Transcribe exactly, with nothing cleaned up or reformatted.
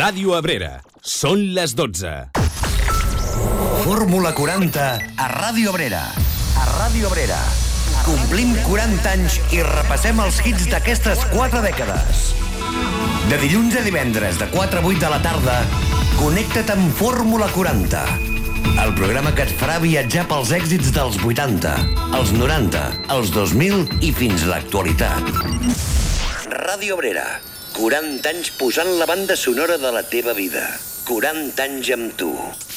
Ràdio Abrera. Són les dotze. Fórmula quaranta a Ràdio Abrera. A Ràdio Abrera. Complim quaranta anys i repassem els hits d'aquestes quatre dècades. De dilluns a divendres, de quatre a vuit de la tarda, connecta't amb Fórmula quaranta. El programa que et farà viatjar pels èxits dels vuitanta, els noranta, els dos mil i fins a l'actualitat. Ràdio Abrera. quaranta anys posant la banda sonora de la teva vida. quaranta anys amb tu.